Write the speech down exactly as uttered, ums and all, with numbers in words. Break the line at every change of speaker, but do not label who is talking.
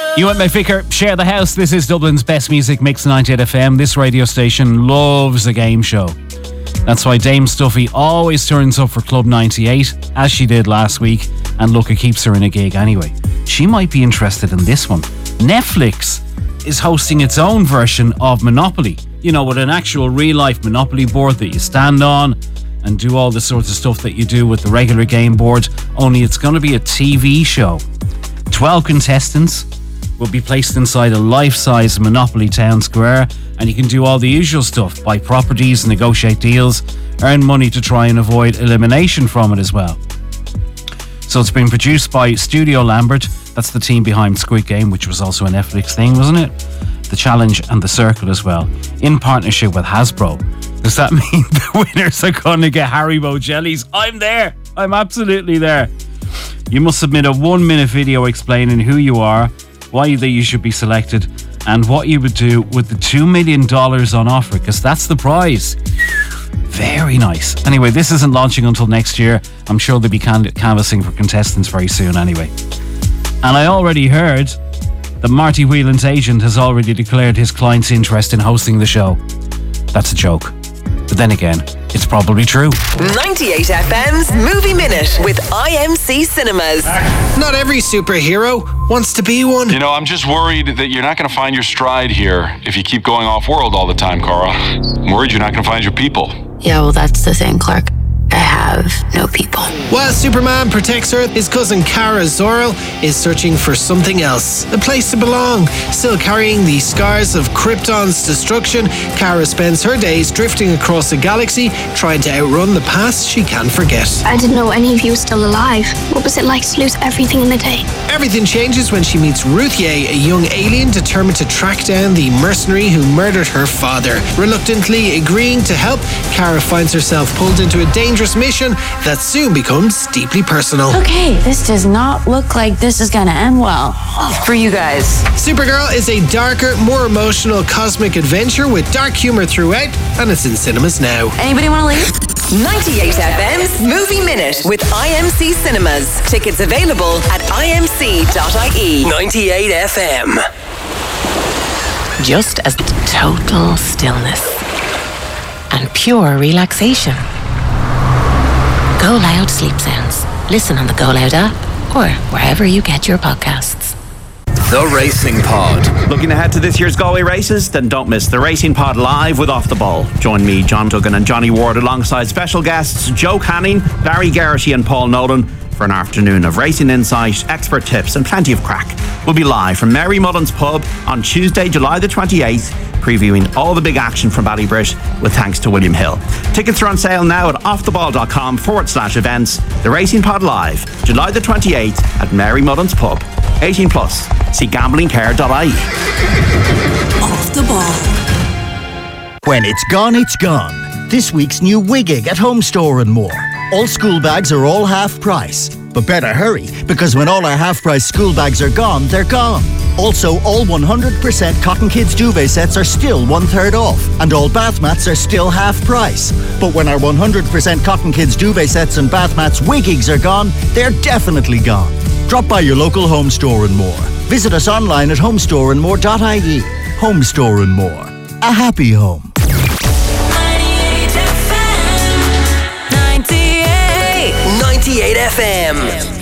Ewan McVicker, share the house. This is Dublin's best music mix, ninety-eight F M. This radio station loves a game show. That's why Dame Stuffy always turns up for Club ninety-eight, as she did last week. And look, it keeps her in a gig anyway. She might be interested in this one. Netflix is hosting its own version of Monopoly. You know, with an actual real-life Monopoly board that you stand on and do all the sorts of stuff that you do with the regular game board. Only it's going to be a T V show. twelve contestants will be placed inside a life-size Monopoly town square, and you can do all the usual stuff, buy properties, negotiate deals, earn money to try and avoid elimination from it as well. So it's been produced by Studio Lambert. That's the team behind Squid Game, which was also a Netflix thing, wasn't it? The Challenge and The Circle as well, in partnership with Hasbro. Does that mean the winners are going to get Haribo jellies? I'm there. I'm absolutely there. You must submit a one-minute video explaining who you are, why that you should be selected, and what you would do with the two million dollars on offer, because that's the prize. Very nice. Anyway, this isn't launching until next year. I'm sure they'll be can- canvassing for contestants very soon anyway. And I already heard that Marty Whelan's agent has already declared his client's interest in hosting the show. That's a joke. But then again, it's probably true.
ninety-eight F M's Movie Minute with I M C Cinemas.
Not every superhero wants to be one.
You know, I'm just worried that you're not going to find your stride here if you keep going off-world all the time, Cara. I'm worried you're not going to find your people.
Yeah, well, that's the thing, Clark. I have no people.
While Superman protects Earth, his cousin Kara Zor-El is searching for something else, a place to belong. Still carrying the scars of Krypton's destruction, Kara spends her days drifting across the galaxy, trying to outrun the past she can't forget.
I didn't know any of you were still alive. What was it like to lose everything in a day?
Everything changes when she meets Ruthye, a young alien determined to track down the mercenary who murdered her father. Reluctantly agreeing to help, Kara finds herself pulled into a dangerous mission that soon becomes deeply personal.
Okay, this does not look like this is gonna end well for you guys.
Supergirl is a darker, more emotional cosmic adventure with dark humor throughout, and it's in cinemas now.
Anybody want to leave?
ninety-eight F M's Movie Minute with I M C Cinemas. Tickets available at I M C dot I E. ninety-eight F M.
Just as total stillness and pure relaxation. Go Loud Sleep Sounds. Listen on the Go Loud app or wherever you get your podcasts.
The Racing Pod.
Looking ahead to this year's Galway races? Then don't miss The Racing Pod live with Off the Ball. Join me, John Duggan and Johnny Ward alongside special guests Joe Canning, Barry Geraghty and Paul Nolan for an afternoon of racing insight, expert tips and plenty of crack. We'll be live from Mary Mullen's Pub on Tuesday, July the twenty-eighth, previewing all the big action from Ballybrit with thanks to William Hill. Tickets are on sale now at offtheball.com forward slash events. The Racing Pod live, July the twenty-eighth at Mary Mullen's Pub. eighteen plus. See gambling care dot I E.
Off the Ball.
When it's gone, it's gone. This week's new Wiggig at Home Store and More. All school bags are all half price. But better hurry, because when all our half-price school bags are gone, they're gone. Also, all one hundred percent Cotton Kids duvet sets are still one-third off, and all bath mats are still half price. But when our one hundred percent Cotton Kids duvet sets and bath mats Wiggigs are gone, they're definitely gone. Drop by your local Home Store and More. Visit us online at home store and more dot I E. Home Store and More. A happy home.
ninety-eight F M.